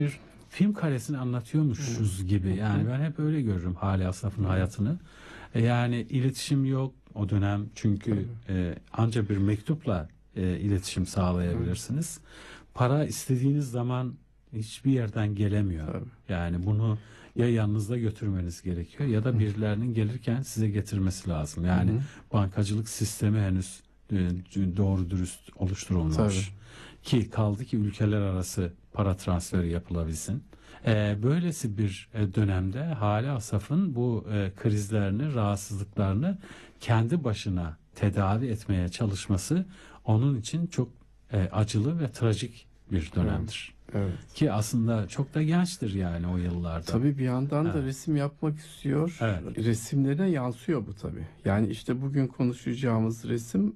bir film karesini anlatıyormuşuz gibi. Yani ben hep öyle görürüm Hali Asaf'ın hayatını. Yani iletişim yok o dönem çünkü ancak bir mektupla iletişim sağlayabilirsiniz. Para istediğiniz zaman hiçbir yerden gelemiyor. Tabii. Yani bunu ya yanınızda götürmeniz gerekiyor ya da birilerinin gelirken size getirmesi lazım. Yani bankacılık sistemi henüz doğru dürüst oluşturulmamış. Ki kaldı ki ülkeler arası para transferi yapılabilsin. Böylesi bir dönemde Hali Asaf'ın bu krizlerini, rahatsızlıklarını kendi başına tedavi etmeye çalışması onun için çok acılı ve trajik bir dönemdir. Evet. Ki aslında çok da gençtir yani o yıllarda. Tabii bir yandan da Evet. resim yapmak istiyor. Evet. Resimlerine yansıyor bu tabii. Yani işte bugün konuşacağımız resim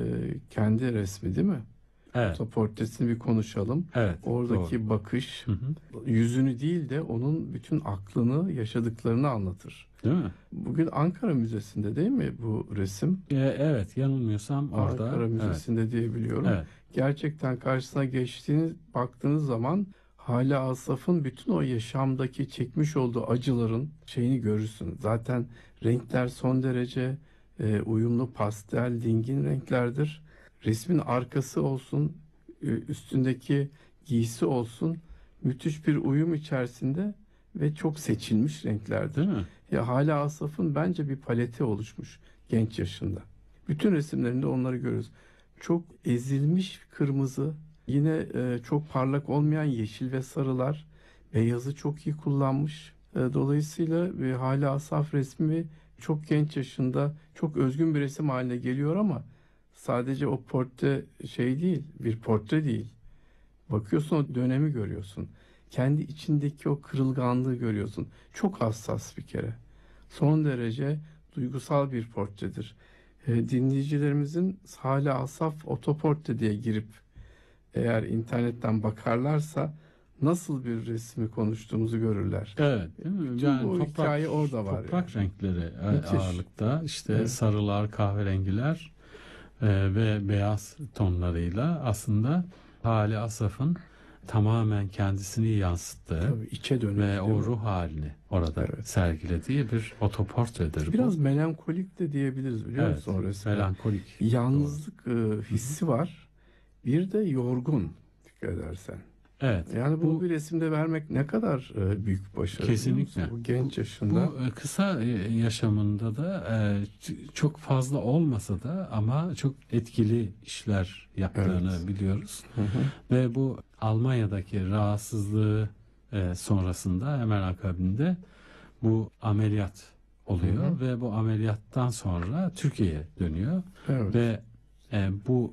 kendi resmi değil mi? Evet. Otoportresini bir konuşalım. Evet. Oradaki doğru. bakış Hı hı. yüzünü değil de onun bütün aklını, yaşadıklarını anlatır. Değil mi? Bugün Ankara Müzesi'nde değil mi bu resim? Evet, yanılmıyorsam orada. Ankara Müzesi'nde diye biliyorum. Evet. Gerçekten karşısına baktığınız zaman Hali Asaf'ın bütün o yaşamdaki çekmiş olduğu acıların şeyini görürsün. Zaten renkler son derece uyumlu, pastel, dingin renklerdir. Resmin arkası olsun, üstündeki giysi olsun müthiş bir uyum içerisinde ve çok seçilmiş renklerdir. Değil mi? Ya Hali Asaf'ın bence bir paleti oluşmuş genç yaşında. Bütün resimlerinde onları görüyoruz. Çok ezilmiş kırmızı, yine çok parlak olmayan yeşil ve sarılar, beyazı çok iyi kullanmış. Dolayısıyla Hali Asaf resmi çok genç yaşında çok özgün bir resim haline geliyor ama sadece o portre şey değil, bir portre değil. Bakıyorsun o dönemi görüyorsun. Kendi içindeki o kırılganlığı görüyorsun. Çok hassas bir kere. Son derece duygusal bir portredir. Dinleyicilerimizin Hali Asaf otoportre diye girip eğer internetten bakarlarsa nasıl bir resmi konuştuğumuzu görürler. Evet, değil mi? Bütün Yani bu hikaye orada var. Toprak renkleri Müthiş. ağırlıkta. İşte Evet. sarılar, kahverengiler ve beyaz tonlarıyla aslında Hali Asaf'ın tamamen kendisini yansıttığı Tabii içe dönük. ve değil o mi? ruh halini orada sergilediği bir otoportredir Biraz bu. melankolik de diyebiliriz biliyor Evet, musun o resme? melankolik. Yalnızlık hissi var. Bir de yorgun dikkat edersen. Evet. Yani bunu bir resimde vermek ne kadar büyük başarı. Kesinlikle. Bu genç yaşında. Bu kısa yaşamında da çok fazla olmasa da ama çok etkili işler yaptığını biliyoruz. Hı hı. Ve bu Almanya'daki rahatsızlığı sonrasında hemen akabinde bu ameliyat oluyor ve bu ameliyattan sonra Türkiye'ye dönüyor Evet. ve bu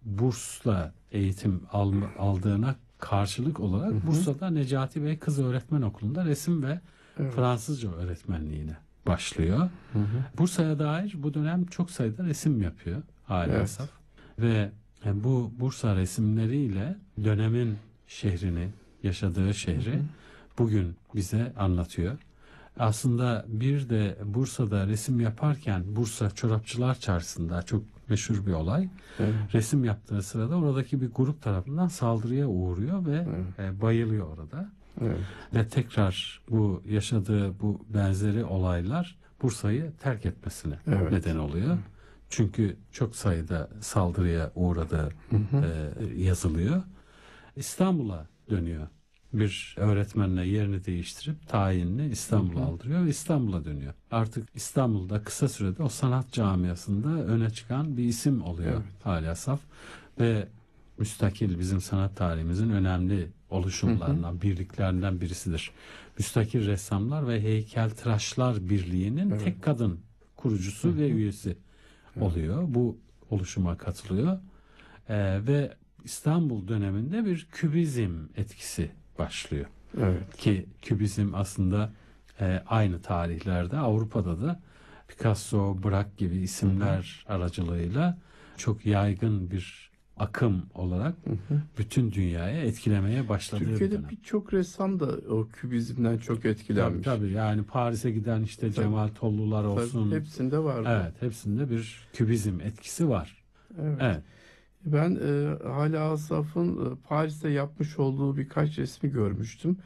bursla eğitim aldığına karşılık olarak Bursa'da Necati Bey Kız Öğretmen Okulu'nda resim ve Fransızca öğretmenliğine başlıyor. Bursa'ya dair bu dönem çok sayıda resim yapıyor Hali Asaf ve bu Bursa resimleriyle dönemin şehrini, yaşadığı şehri bugün bize anlatıyor. Aslında bir de Bursa'da resim yaparken Bursa Çorapçılar Çarşısı'nda çok meşhur bir olay. Resim yaptığı sırada oradaki bir grup tarafından saldırıya uğruyor ve bayılıyor orada. Evet. Ve tekrar bu yaşadığı bu benzeri olaylar Bursa'yı terk etmesine neden oluyor. Çünkü çok sayıda saldırıya uğradığı yazılıyor. İstanbul'a dönüyor. Bir öğretmenle yerini değiştirip tayinini İstanbul'a aldırıyor ve İstanbul'a dönüyor. Artık İstanbul'da kısa sürede o sanat camiasında öne çıkan bir isim oluyor Hali Asaf ve müstakil bizim sanat tarihimizin önemli oluşumlarından, birliklerinden birisidir. Müstakil Ressamlar ve Heykeltıraşlar Birliği'nin tek kadın kurucusu ve üyesi oluyor. Bu oluşuma katılıyor ve İstanbul döneminde bir kübizm etkisi başlıyor. Evet. Ki kübizm aslında aynı tarihlerde Avrupa'da da Picasso, Braque gibi isimler aracılığıyla çok yaygın bir akım olarak bütün dünyaya etkilemeye başladığı bir Türkiye'de dönem. birçok ressam da o kübizmden çok etkilenmiş. Tabii yani Paris'e giden işte Cemal Tollular olsun. Tabii, hepsinde var. Evet, hepsinde bir kübizm etkisi var. Evet. Evet. Ben Hale Asaf'ın Paris'te yapmış olduğu birkaç resmi görmüştüm.